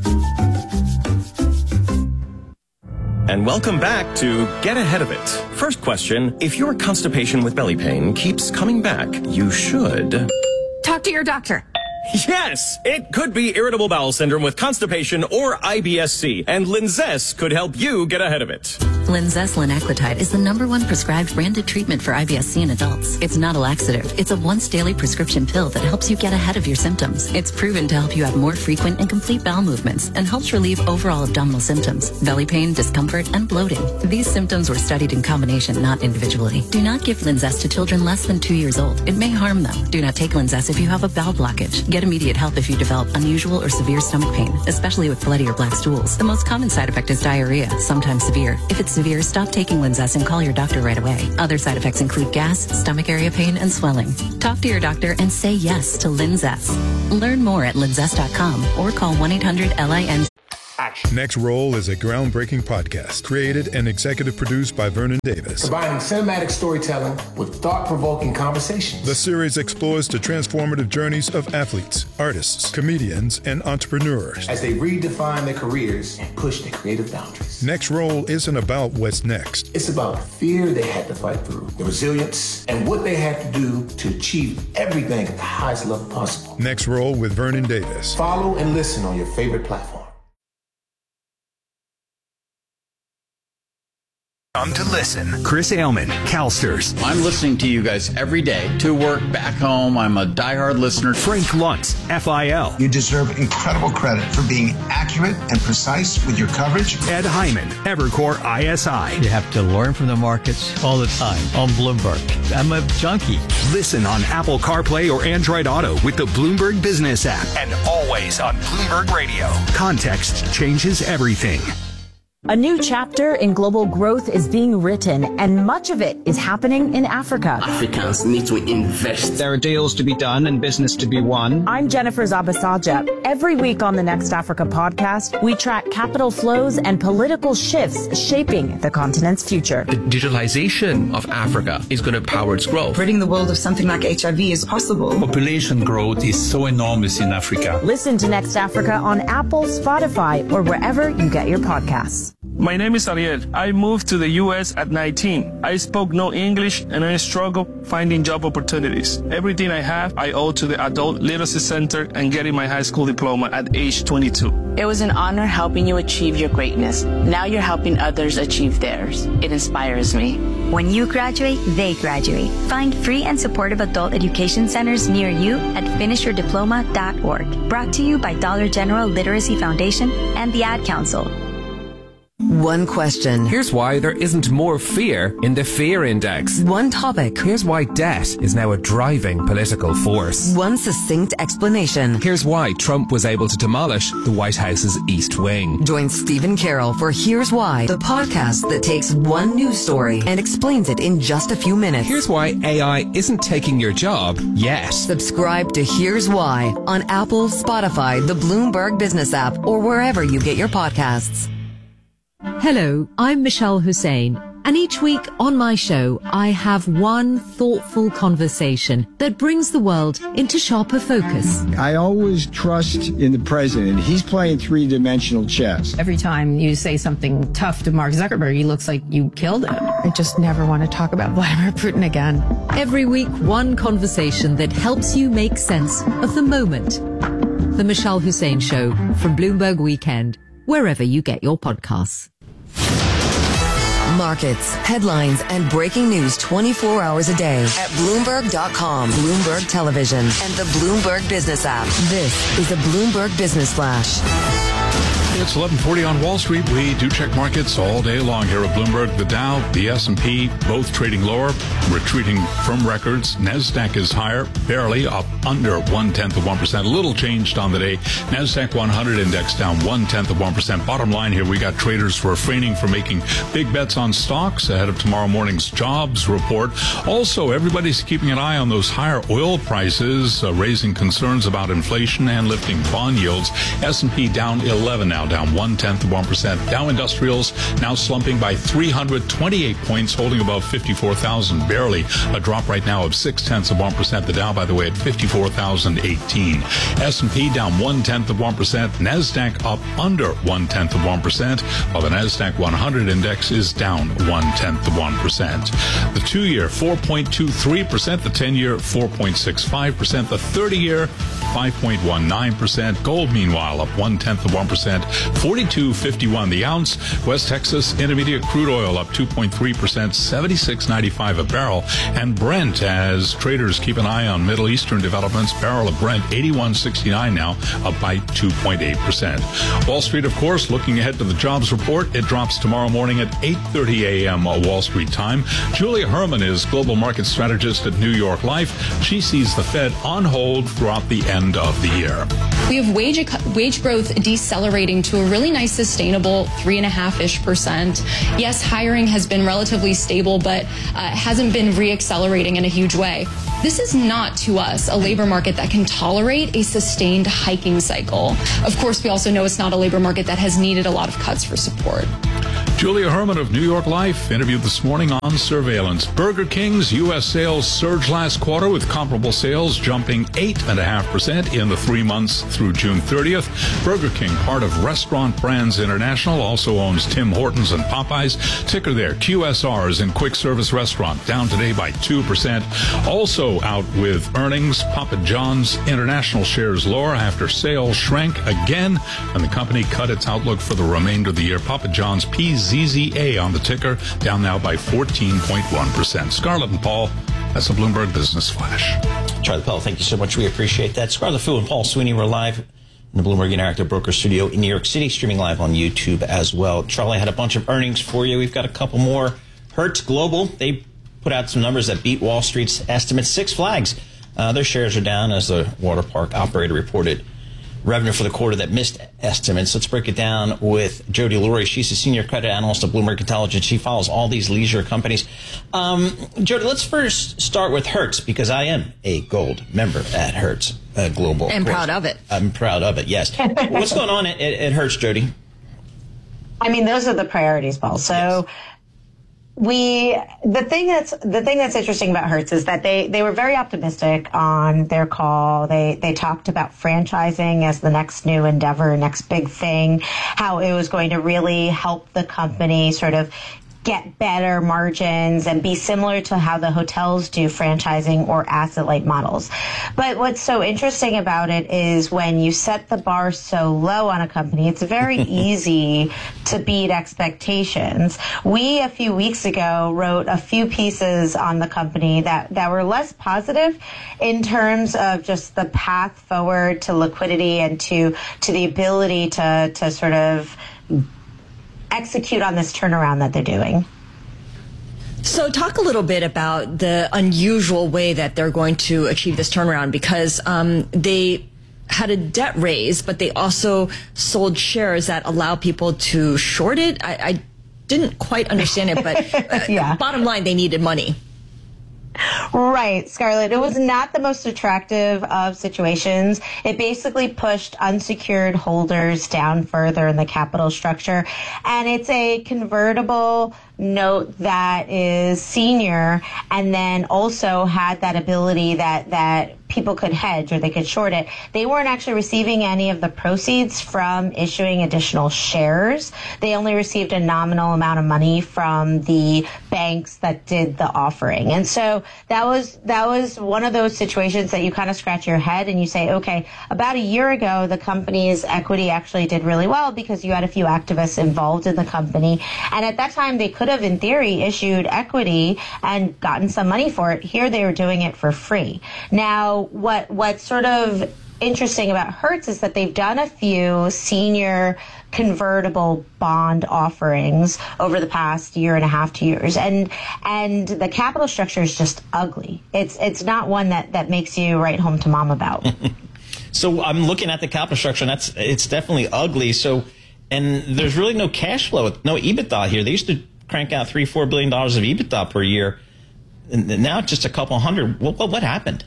And welcome back to Get Ahead of It. First question, if your constipation with belly pain keeps coming back, you should... talk to your doctor. Yes, it could be irritable bowel syndrome with constipation or I B S C, and Linzess could help you get ahead of it. Linzess linaclotide is the number one prescribed branded treatment for I B S C in adults. It's not a laxative. It's a once-daily prescription pill that helps you get ahead of your symptoms. It's proven to help you have more frequent and complete bowel movements and helps relieve overall abdominal symptoms, belly pain, discomfort, and bloating. These symptoms were studied in combination, not individually. Do not give Linzess to children less than two years old. It may harm them. Do not take Linzess if you have a bowel blockage. Get immediate help if you develop unusual or severe stomach pain, especially with bloody or black stools. The most common side effect is diarrhea, sometimes severe. If it's severe, stop taking Linzess and call your doctor right away. Other side effects include gas, stomach area pain, and swelling. Talk to your doctor and say yes to Linzess. Learn more at linzess dot com or call one eight hundred L I N. Next Roll is a groundbreaking podcast created and executive produced by Vernon Davis. Combining cinematic storytelling with thought-provoking conversations. The series explores the transformative journeys of athletes, artists, comedians, and entrepreneurs as they redefine their careers and push their creative boundaries. Next Roll isn't about what's next. It's about the fear they had to fight through, the resilience, and what they had to do to achieve everything at the highest level possible. Next Roll with Vernon Davis. Follow and listen on your favorite platform. Come to listen. Chris Ailman, CalSTRS. I'm listening to you guys every day to work back home. I'm a diehard listener. Frank Luntz, F I L. You deserve incredible credit for being accurate and precise with your coverage. Ed Hyman, Evercore I S I. You have to learn from the markets all the time on Bloomberg. I'm a junkie. Listen on Apple CarPlay or Android Auto with the Bloomberg Business app. And always on Bloomberg Radio. Context changes everything. A new chapter in global growth is being written, and much of it is happening in Africa. Africans need to invest. There are deals to be done and business to be won. I'm Jennifer Zabasaja. Every week on the Next Africa podcast, we track capital flows and political shifts shaping the continent's future. The digitalization of Africa is going to power its growth. Ridding the world of something like H I V is possible. Population growth is so enormous in Africa. Listen to Next Africa on Apple, Spotify, or wherever you get your podcasts. My name is Ariel. I moved to the U S at nineteen. I spoke no English and I struggled finding job opportunities. Everything I have, I owe to the Adult Literacy Center and getting my high school diploma at age twenty-two. It was an honor helping you achieve your greatness. Now you're helping others achieve theirs. It inspires me. When you graduate, they graduate. Find free and supportive adult education centers near you at finish your diploma dot org. Brought to you by Dollar General Literacy Foundation and the Ad Council. One question. Here's why there isn't more fear in the fear index. One topic. Here's why debt is now a driving political force. One succinct explanation. Here's why Trump was able to demolish the White House's East Wing. Join Stephen Carroll for Here's Why, the podcast that takes one news story and explains it in just a few minutes. Here's why A I isn't taking your job yet. Subscribe to Here's Why on Apple, Spotify, the Bloomberg Business app, or wherever you get your podcasts. Hello, I'm Michelle Hussein, and each week on my show, I have one thoughtful conversation that brings the world into sharper focus. I always trust in the president. He's playing three-dimensional chess. Every time you say something tough to Mark Zuckerberg, he looks like you killed him. I just never want to talk about Vladimir Putin again. Every week, one conversation that helps you make sense of the moment. The Michelle Hussein Show from Bloomberg Weekend, wherever you get your podcasts. Markets, headlines, and breaking news twenty-four hours a day at Bloomberg dot com, Bloomberg Television, and the Bloomberg Business app. This is a Bloomberg Business Flash. It's eleven forty on Wall Street. We do check markets all day long here at Bloomberg. The Dow, the S and P, both trading lower, retreating from records. NASDAQ is higher, barely up under one-tenth of one percent. A little changed on the day. NASDAQ one hundred index down one-tenth of one percent. Bottom line here, we got traders refraining from making big bets on stocks ahead of tomorrow morning's jobs report. Also, everybody's keeping an eye on those higher oil prices, uh, raising concerns about inflation and lifting bond yields. S and P down eleven now, down one-tenth of one percent. Dow Industrials now slumping by three hundred twenty-eight points, holding above fifty-four thousand, barely. A drop right now of six-tenths of one percent. The Dow, by the way, at fifty-four thousand eighteen. S and P down one-tenth of one percent. NASDAQ up under one-tenth of one percent, while the NASDAQ one hundred index is down one-tenth of one percent. The two-year, four point two three percent. The ten-year, four point six five percent. The thirty-year, five point one nine percent. Gold, meanwhile, up one-tenth of one percent forty-two fifty-one the ounce. West Texas Intermediate crude oil up two point three percent, seventy-six ninety-five a barrel. And Brent, as traders keep an eye on Middle Eastern developments, barrel of Brent eighty-one sixty-nine now, up by two point eight percent. Wall Street, of course, looking ahead to the jobs report. It drops tomorrow morning at eight thirty a.m. Wall Street time. Julia Herman is global market strategist at New York Life. She sees the Fed on hold throughout the end of the year. We have wage wage growth decelerating to a really nice, sustainable three and a half ish percent. Yes, hiring has been relatively stable, but uh, hasn't been reaccelerating in a huge way. This is not, to us, a labor market that can tolerate a sustained hiking cycle. Of course, we also know it's not a labor market that has needed a lot of cuts for support. Julia Herman of New York Life interviewed this morning on Surveillance. Burger King's U S sales surged last quarter with comparable sales jumping eight point five percent in the three months through June thirtieth. Burger King, part of Restaurant Brands International, also owns Tim Hortons and Popeyes. Ticker there, Q S Rs in quick service restaurant, down today by two percent. Also out with earnings, Papa John's International shares lower after sales shrank again, and the company cut its outlook for the remainder of the year. Papa John's P Z Z A on the ticker, down now by fourteen point one percent. Scarlett and Paul, that's a Bloomberg Business Flash. Charlie Pell, thank you so much. We appreciate that. Scarlett Fu and Paul Sweeney, we're live in the Bloomberg Interactive Broker Studio in New York City, streaming live on YouTube as well. Charlie had a bunch of earnings for you. We've got a couple more. Hertz Global, they put out some numbers that beat Wall Street's estimates. Six Flags, uh, their shares are down as the water park operator reported revenue for the quarter that missed estimates. Let's break it down with Jody Lurie. She's a senior credit analyst at Bloomberg Intelligence. She follows all these leisure companies. Um, Jody, let's first start with Hertz, because I am a gold member at Hertz uh, Global. And proud of it. I'm proud of it, yes. What's going on at, at Hertz, Jody? I mean, those are the priorities, Paul. So yes. We the thing that's the thing that's interesting about Hertz is that they, they were very optimistic on their call. They they talked about franchising as the next new endeavor, next big thing, how it was going to really help the company sort of get better margins and be similar to how the hotels do franchising or asset-light models. But what's so interesting about it is when you set the bar so low on a company, it's very easy to beat expectations. We, a few weeks ago, wrote a few pieces on the company that, that were less positive in terms of just the path forward to liquidity and to, to the ability to, to sort of execute on this turnaround that they're doing. So talk a little bit about the unusual way that they're going to achieve this turnaround, because um, they had a debt raise, but they also sold shares that allow people to short it. I, I didn't quite understand it, but uh, yeah. Bottom line, they needed money. Right, Scarlett. It was not the most attractive of situations. It basically pushed unsecured holders down further in the capital structure. And it's a convertible note that is senior and then also had that ability that, that people could hedge or they could short it. They weren't actually receiving any of the proceeds from issuing additional shares. They only received a nominal amount of money from the banks that did the offering. And so that was that was one of those situations that you kind of scratch your head and you say, okay, about a year ago, the company's equity actually did really well because you had a few activists involved in the company. And at that time, they could have, in theory, issued equity and gotten some money for it. Here, they were doing it for free. Now, what what's sort of interesting about Hertz is that they've done a few senior convertible bond offerings over the past year and a half, two years, and and the capital structure is just ugly. It's it's not one that that makes you write home to mom about. So I'm looking at the capital structure, and that's it's definitely ugly. So, and there's really no cash flow, no EBITDA here. They used to crank out three, four billion dollars of EBITDA per year, and now it's just a couple hundred. What what, what happened?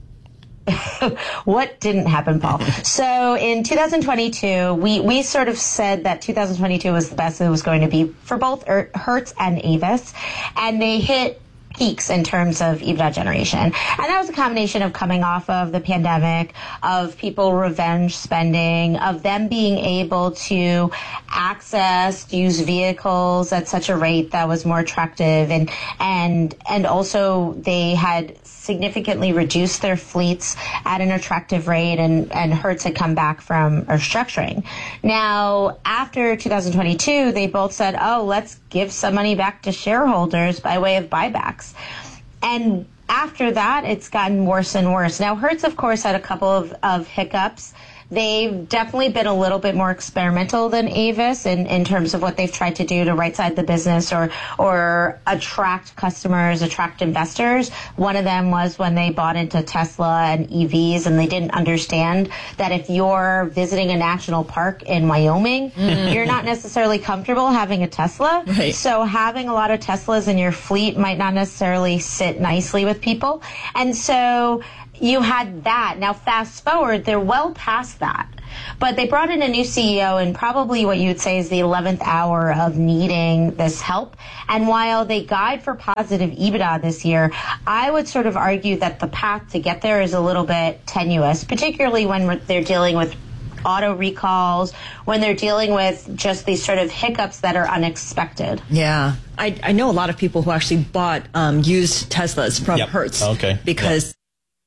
What didn't happen, Paul? So in two thousand twenty-two, we, we sort of said that two thousand twenty-two was the best it was going to be for both Hertz and Avis. And they hit peaks in terms of EBITDA generation. And that was a combination of coming off of the pandemic, of people revenge spending, of them being able to access used vehicles at such a rate that was more attractive. And, and, and also they had significantly reduced their fleets at an attractive rate, and, and Hertz had come back from restructuring. Now, after two thousand twenty-two, they both said, oh, let's give some money back to shareholders by way of buybacks. And after that, it's gotten worse and worse. Now, Hertz, of course, had a couple of, of hiccups. They've definitely been a little bit more experimental than Avis in, in terms of what they've tried to do to right-side the business or or attract customers, attract investors. One of them was when they bought into Tesla and E Vs, and they didn't understand that if you're visiting a national park in Wyoming, mm-hmm. you're not necessarily comfortable having a Tesla. Right. So having a lot of Teslas in your fleet might not necessarily sit nicely with people. And so you had that. Now, fast forward, they're well past that. But they brought in a new C E O in probably what you would say is the eleventh hour of needing this help. And while they guide for positive EBITDA this year, I would sort of argue that the path to get there is a little bit tenuous, particularly when they're dealing with auto recalls, when they're dealing with just these sort of hiccups that are unexpected. Yeah. I, I know a lot of people who actually bought um, used Teslas from yep. Hertz. Okay. Because yep.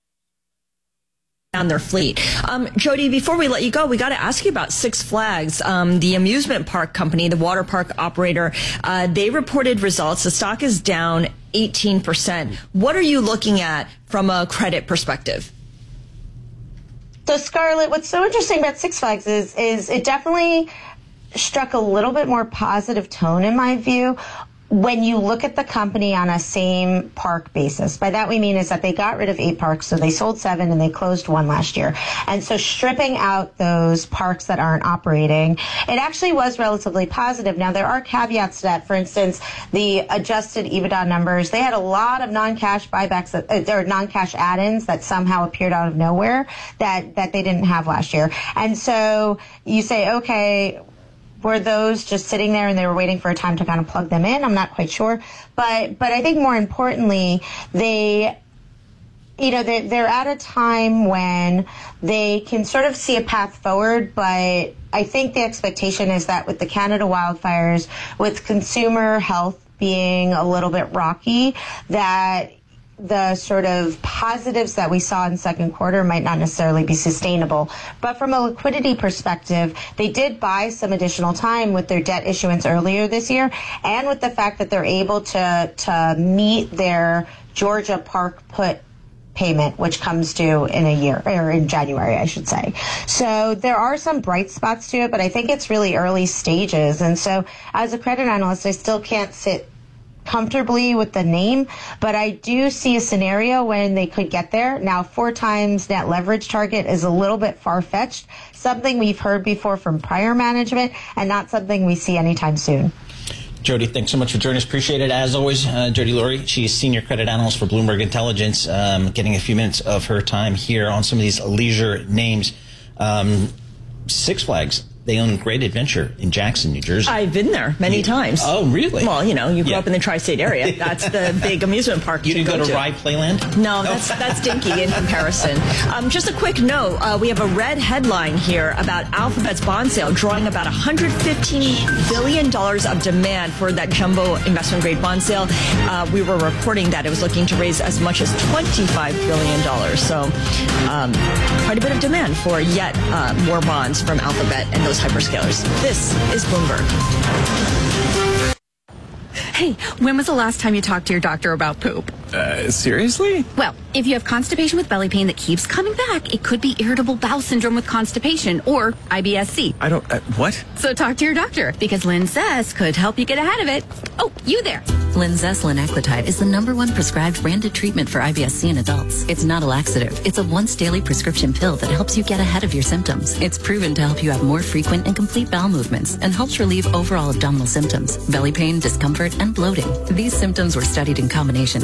on their fleet. Um, Jody, before we let you go, we got to ask you about Six Flags, um, the amusement park company, the water park operator. Uh, they reported results. The stock is down eighteen percent. What are you looking at from a credit perspective? So, Scarlett, what's so interesting about Six Flags is, is it definitely struck a little bit more positive tone, in my view, when you look at the company on a same park basis. By that we mean is that they got rid of eight parks, so they sold seven and they closed one last year. And so stripping out those parks that aren't operating, it actually was relatively positive. Now, there are caveats to that. For instance, the adjusted EBITDA numbers, they had a lot of non-cash buybacks, that, or non-cash add-ins that somehow appeared out of nowhere that, that they didn't have last year. And so you say, okay, were those just sitting there and they were waiting for a time to kind of plug them in? I'm not quite sure. But but I think more importantly, they, you know, they're, they're at a time when they can sort of see a path forward. But I think the expectation is that with the Canada wildfires, with consumer health being a little bit rocky, that the sort of positives that we saw in second quarter might not necessarily be sustainable. But from a liquidity perspective, they did buy some additional time with their debt issuance earlier this year, and with the fact that they're able to to meet their Georgia Park put payment, which comes due in a year, or in January, I should say. So there are some bright spots to it, but I think it's really early stages. And so as a credit analyst, I still can't sit comfortably with the name, but I do see a scenario when they could get there. Now, four times net leverage target is a little bit far-fetched, something we've heard before from prior management, and not something we see anytime soon. Jody, thanks so much for joining us. Appreciate it. As always, uh, Jody Laurie, she's senior credit analyst for Bloomberg Intelligence, um, getting a few minutes of her time here on some of these leisure names. Um, Six Flags. They own Great Adventure in Jackson, New Jersey. I've been there many you, times. Oh, really? Well, you know, you grew yeah. up in the tri-state area. That's the big amusement park you to didn't go, go to to. Ride Playland? No, that's that's dinky in comparison. Um, just a quick note, uh, we have a red headline here about Alphabet's bond sale drawing about one hundred fifteen billion dollars of demand for that jumbo investment-grade bond sale. Uh, we were reporting that it was looking to raise as much as twenty-five billion dollars. So um, quite a bit of demand for yet uh, more bonds from Alphabet and those hyperscalers. This is Bloomberg. Hey, when was the last time you talked to your doctor about poop? Uh, seriously? Well, if you have constipation with belly pain that keeps coming back, it could be irritable bowel syndrome with constipation, or I B S C. I don't, uh, what? So talk to your doctor, because Linzess could help you get ahead of it. Oh, you there. Linzess linaclotide is the number one prescribed branded treatment for I B S C in adults. It's not a laxative. It's a once daily prescription pill that helps you get ahead of your symptoms. It's proven to help you have more frequent and complete bowel movements and helps relieve overall abdominal symptoms, belly pain, discomfort, and bloating. These symptoms were studied in combination, not individually.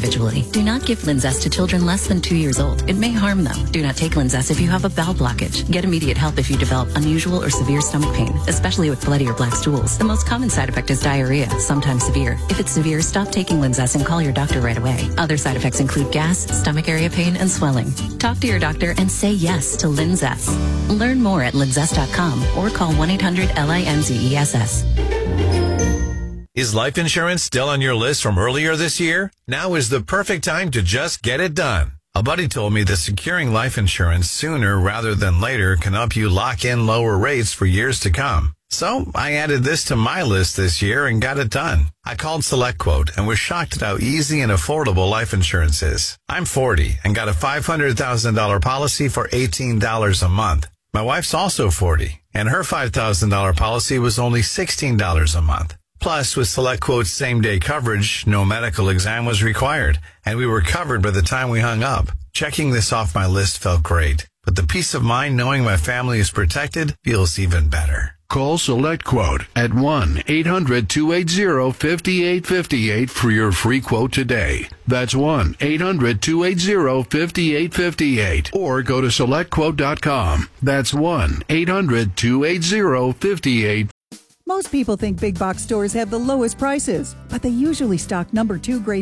individually. Do not give Linzess to children less than two years old. It may harm them. Do not take Linzess if you have a bowel blockage. Get immediate help if you develop unusual or severe stomach pain, especially with bloody or black stools. The most common side effect is diarrhea, sometimes severe. If it's severe, stop taking Linzess and call your doctor right away. Other side effects include gas, stomach area pain, and swelling. Talk to your doctor and say yes to Linzess. Learn more at linzess dot com or call one eight hundred L I N Z E S S. Is life insurance still on your list from earlier this year? Now is the perfect time to just get it done. A buddy told me that securing life insurance sooner rather than later can help you lock in lower rates for years to come. So I added this to my list this year and got it done. I called SelectQuote and was shocked at how easy and affordable life insurance is. I'm forty and got a five hundred thousand dollars policy for eighteen dollars a month. My wife's also forty, and her five thousand dollars policy was only sixteen dollars a month. Plus, with SelectQuote's same-day coverage, no medical exam was required, and we were covered by the time we hung up. Checking this off my list felt great, but the peace of mind knowing my family is protected feels even better. Call SelectQuote at one eight hundred two eight zero five eight five eight for your free quote today. That's one eight hundred two eight zero five eight five eight. Or go to select quote dot com. That's one eight hundred two eight zero five eight. Most people think big box stores have the lowest prices, but they usually stock number two grade